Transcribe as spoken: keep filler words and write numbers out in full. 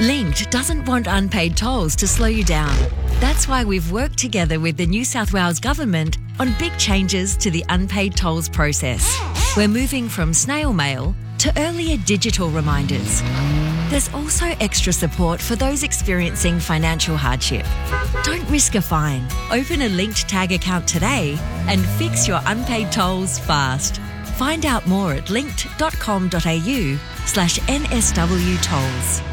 Linked doesn't want unpaid tolls to slow you down. That's why we've worked together with the New South Wales Government on big changes to the unpaid tolls process. We're moving from snail mail to earlier digital reminders. There's also extra support for those experiencing financial hardship. Don't risk a fine. Open a Linked Tag account today and fix your unpaid tolls fast. Find out more at linked dot com dot a u slash N S W tolls.